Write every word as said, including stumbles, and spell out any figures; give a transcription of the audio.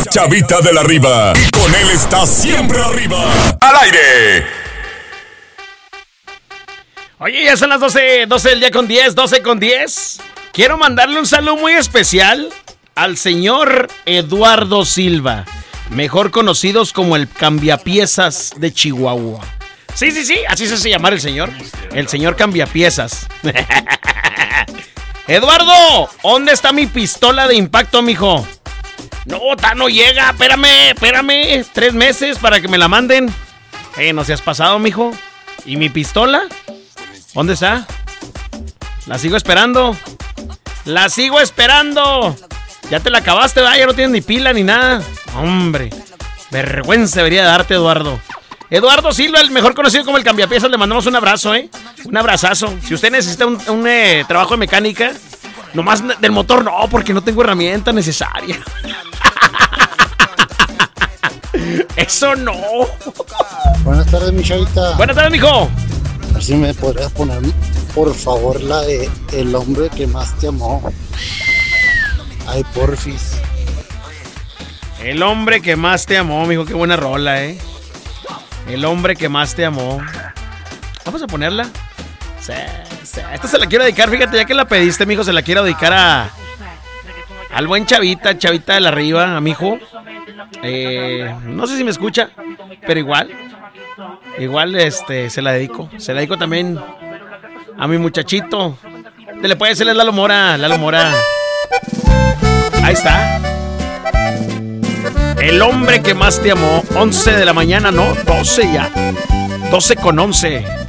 Chavita de la Riva. Y con él está siempre arriba. ¡Al aire! Oye, ya son las doce, doce del día con diez, doce con diez. Quiero mandarle un saludo muy especial al señor Eduardo Silva, mejor conocidos como el cambiapiezas de Chihuahua. Sí, sí, sí, así se hace llamar el señor. El señor cambiapiezas. Eduardo, ¿dónde está mi pistola de impacto, mijo? No, ta no llega, espérame, espérame. Tres meses para que me la manden. Eh, no seas pasado, mijo. ¿Y mi pistola? ¿Dónde está? La sigo esperando. La sigo esperando. Ya te la acabaste, ¿verdad? Ya no tienes ni pila ni nada. Hombre, vergüenza debería darte, Eduardo. Eduardo Silva, el mejor conocido como el cambiapiezas, le mandamos un abrazo, ¿eh? Un abrazazo. Si usted necesita un, un eh, trabajo de mecánica, nomás del motor no, porque no tengo herramienta necesaria. Eso no. Buenas tardes, mi chavita. Buenas tardes, mijo. A ver si me podrías poner, por favor, la de El hombre que más te amó. Ay, porfis. El hombre que más te amó, mijo. Qué buena rola, ¿eh? El hombre que más te amó. Vamos a ponerla. Sí, sí. Esta se la quiero dedicar, fíjate, ya que la pediste, mijo, se la quiero dedicar a... al buen Chavita, Chavita de la Riva, a mi hijo. Eh, no sé si me escucha, pero igual. Igual, este, se la dedico. Se la dedico también a mi muchachito. Le puede decirle Lalo Mora, Lalo Mora. Ahí está. El hombre que más te amó. once de la mañana, no, doce ya. doce con once.